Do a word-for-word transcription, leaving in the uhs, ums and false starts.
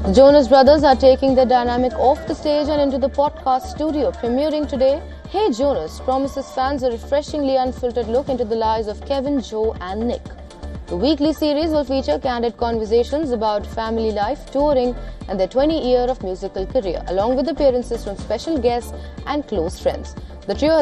The Jonas Brothers are taking their dynamic off the stage and into the podcast studio. Premiering today, Hey Jonas promises fans a refreshingly unfiltered look into the lives of Kevin, Joe and Nick. The weekly series will feature candid conversations about family life, touring and their twenty year of musical career, along with appearances from special guests and close friends. The trio